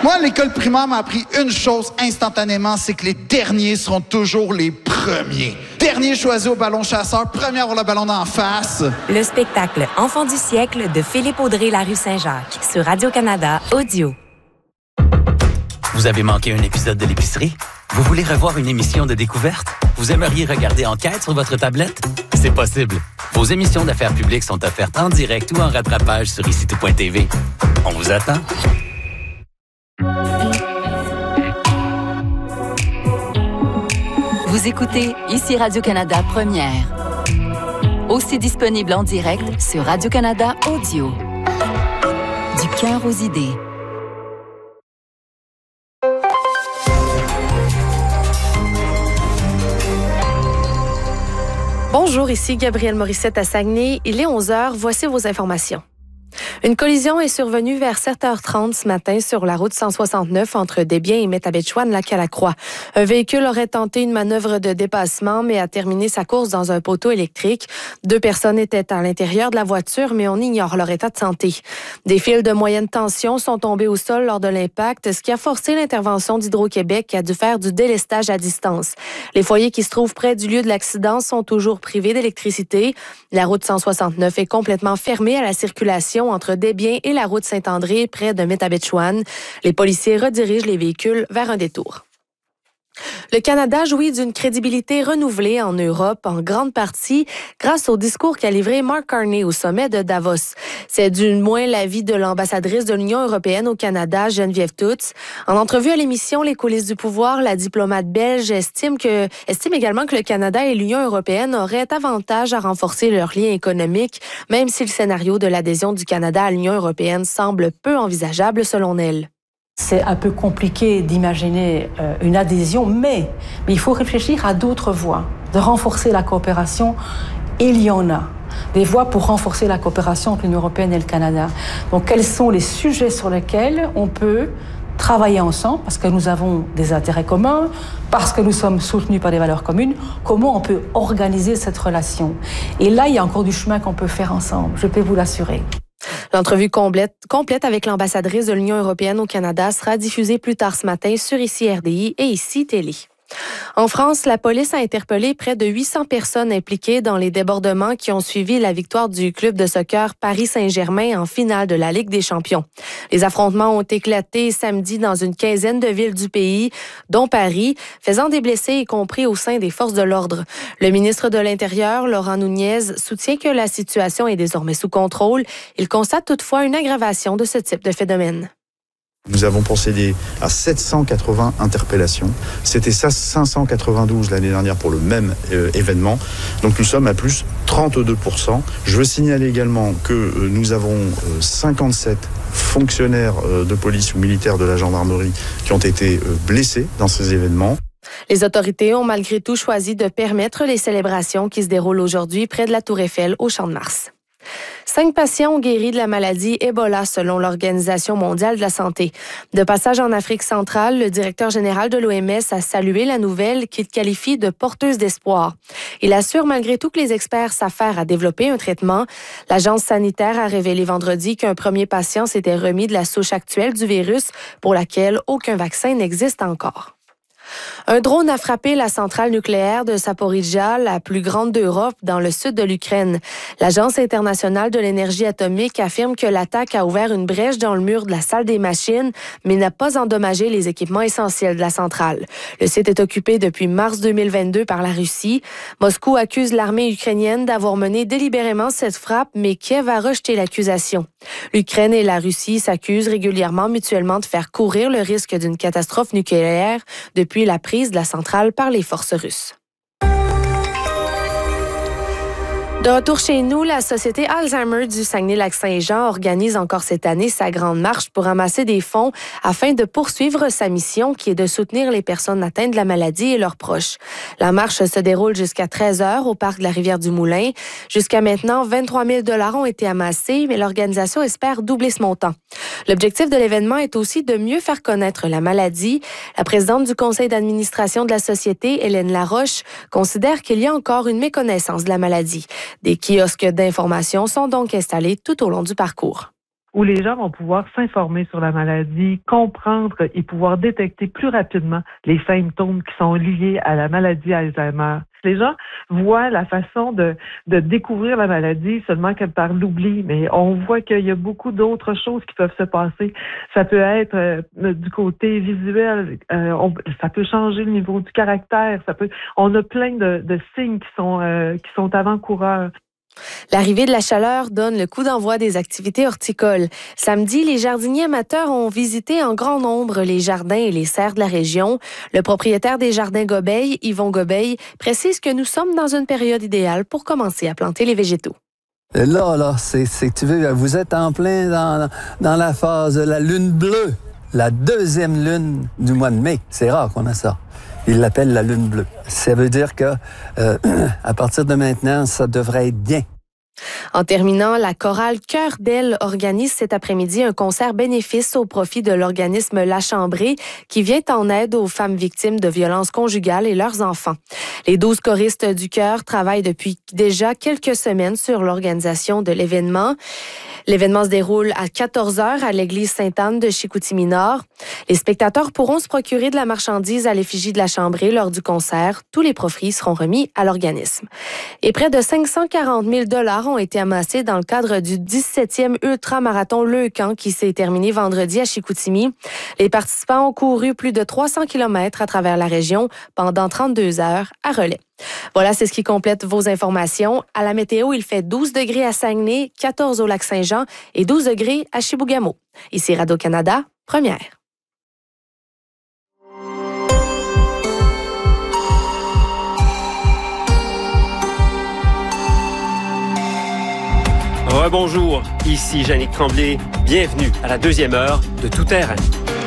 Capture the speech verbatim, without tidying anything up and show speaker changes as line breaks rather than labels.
Moi, l'école primaire m'a appris une chose instantanément, c'est que les derniers seront toujours les premiers. Dernier choisi au ballon chasseur, premier à avoir le ballon d'en face.
Le spectacle Enfant du siècle de Philippe Audrey La Rue Saint-Jacques sur Radio-Canada Audio.
Vous avez manqué un épisode de l'épicerie? Vous voulez revoir une émission de découverte? Vous aimeriez regarder Enquête sur votre tablette? C'est possible. Vos émissions d'affaires publiques sont offertes en direct ou en rattrapage sur ici tout point t v. On vous attend.
Vous écoutez ici Radio-Canada Première. Aussi disponible en direct sur Radio-Canada Audio. Du cœur aux idées.
Bonjour, ici Gabrielle Morissette à Saguenay. Il est onze heures. Voici vos informations. Une collision est survenue vers sept heures trente ce matin sur la route cent soixante-neuf entre Desbiens et Métabetchouan-Lac-à-la-Croix. Un véhicule aurait tenté une manœuvre de dépassement, mais a terminé sa course dans un poteau électrique. Deux personnes étaient à l'intérieur de la voiture, mais on ignore leur état de santé. Des fils de moyenne tension sont tombés au sol lors de l'impact, ce qui a forcé l'intervention d'Hydro-Québec qui a dû faire du délestage à distance. Les foyers qui se trouvent près du lieu de l'accident sont toujours privés d'électricité. La route cent soixante-neuf est complètement fermée à la circulation entre Desbiens et la route Saint-André, près de Métabetchouan. Les policiers redirigent les véhicules vers un détour. Le Canada jouit d'une crédibilité renouvelée en Europe, en grande partie grâce au discours qu'a livré Mark Carney au sommet de Davos. C'est du moins l'avis de l'ambassadrice de l'Union européenne au Canada, Geneviève Tutz. En entrevue à l'émission Les coulisses du pouvoir, la diplomate belge estime, que, estime également que le Canada et l'Union européenne auraient avantage à renforcer leurs liens économiques, même si le scénario de l'adhésion du Canada à l'Union européenne semble peu envisageable selon elle.
C'est un peu compliqué d'imaginer euh, une adhésion, mais, mais il faut réfléchir à d'autres voies. De renforcer la coopération, il y en a. Des voies pour renforcer la coopération entre l'Union européenne et le Canada. Donc, quels sont les sujets sur lesquels on peut travailler ensemble, parce que nous avons des intérêts communs, parce que nous sommes soutenus par des valeurs communes, comment on peut organiser cette relation. Et là, il y a encore du chemin qu'on peut faire ensemble, je peux vous l'assurer.
L'entrevue complète, complète avec l'ambassadrice de l'Union européenne au Canada sera diffusée plus tard ce matin sur Ici R D I et Ici Télé. En France, la police a interpellé près de huit cents personnes impliquées dans les débordements qui ont suivi la victoire du club de soccer Paris Saint-Germain en finale de la Ligue des champions. Les affrontements ont éclaté samedi dans une quinzaine de villes du pays, dont Paris, faisant des blessés, y compris au sein des forces de l'ordre. Le ministre de l'Intérieur, Laurent Nunez, soutient que la situation est désormais sous contrôle. Il constate toutefois une aggravation de ce type de phénomène.
Nous avons procédé à sept cent quatre-vingts interpellations. C'était ça cinq cent quatre-vingt-douze l'année dernière pour le même euh, événement. Donc nous sommes à plus trente-deux pour cent. Je veux signaler également que euh, nous avons euh, cinquante-sept fonctionnaires euh, de police ou militaires de la gendarmerie qui ont été euh, blessés dans ces événements.
Les autorités ont malgré tout choisi de permettre les célébrations qui se déroulent aujourd'hui près de la Tour Eiffel au Champ de Mars. Cinq patients ont guéri de la maladie Ebola selon l'Organisation mondiale de la santé. De passage en Afrique centrale, le directeur général de l'O M S a salué la nouvelle qu'il qualifie de porteuse d'espoir. Il assure malgré tout que les experts s'affairent à développer un traitement. L'agence sanitaire a révélé vendredi qu'un premier patient s'était remis de la souche actuelle du virus pour laquelle aucun vaccin n'existe encore. Un drone a frappé la centrale nucléaire de Zaporizhzhia, la plus grande d'Europe, dans le sud de l'Ukraine. L'Agence internationale de l'énergie atomique affirme que l'attaque a ouvert une brèche dans le mur de la salle des machines, mais n'a pas endommagé les équipements essentiels de la centrale. Le site est occupé depuis mars deux mille vingt-deux par la Russie. Moscou accuse l'armée ukrainienne d'avoir mené délibérément cette frappe, mais Kiev a rejeté l'accusation. L'Ukraine et la Russie s'accusent régulièrement mutuellement de faire courir le risque d'une catastrophe nucléaire depuis la prise de la centrale par les forces russes. De retour chez nous, la Société Alzheimer du Saguenay-Lac-Saint-Jean organise encore cette année sa grande marche pour ramasser des fonds afin de poursuivre sa mission qui est de soutenir les personnes atteintes de la maladie et leurs proches. La marche se déroule jusqu'à treize heures au parc de la Rivière-du-Moulin. Jusqu'à maintenant, vingt-trois mille dollars ont été amassés, mais l'organisation espère doubler ce montant. L'objectif de l'événement est aussi de mieux faire connaître la maladie. La présidente du conseil d'administration de la Société, Hélène Laroche, considère qu'il y a encore une méconnaissance de la maladie. Des kiosques d'information sont donc installés tout au long du parcours.
où les gens vont pouvoir s'informer sur la maladie, comprendre et pouvoir détecter plus rapidement les symptômes qui sont liés à la maladie Alzheimer. Les gens voient la façon de, de découvrir la maladie seulement que par l'oubli, mais on voit qu'il y a beaucoup d'autres choses qui peuvent se passer. Ça peut être euh, du côté visuel, euh, on, ça peut changer le niveau du caractère, ça peut. On a plein de, de signes qui sont euh, qui sont avant-coureurs.
L'arrivée de la chaleur donne le coup d'envoi des activités horticoles. Samedi, les jardiniers amateurs ont visité en grand nombre les jardins et les serres de la région. Le propriétaire des jardins Gobeil, Yvon Gobeil, précise que nous sommes dans une période idéale pour commencer à planter les végétaux.
Là, là, c'est, c'est tu veux, vous êtes en plein dans, dans la phase de la lune bleue, la deuxième lune du mois de mai. C'est rare qu'on a ça. Il l'appelle la lune bleue. Ça veut dire que euh, à partir de maintenant, ça devrait être bien.
En terminant, la chorale Cœur d'Elle organise cet après-midi un concert bénéfice au profit de l'organisme La Chambrée qui vient en aide aux femmes victimes de violences conjugales et leurs enfants. Les douze choristes du chœur travaillent depuis déjà quelques semaines sur l'organisation de l'événement. L'événement se déroule à quatorze heures à l'église Sainte-Anne de Chicoutimi-Nord. Les spectateurs pourront se procurer de la marchandise à l'effigie de la Chambrée lors du concert. Tous les profits seront remis à l'organisme. Et près de cinq cent quarante mille dollars ont été amassés dans le cadre du dix-septième ultramarathon Leucan qui s'est terminé vendredi à Chicoutimi. Les participants ont couru plus de trois cents kilomètres à travers la région pendant trente-deux heures à relais. Voilà, c'est ce qui complète vos informations. À la météo, il fait douze degrés à Saguenay, quatorze au Lac-Saint-Jean et douze degrés à Chibougamau. Ici Radio-Canada, première.
Rebonjour, ici Jannick Tremblay. Bienvenue à la deuxième heure de Tout terrain.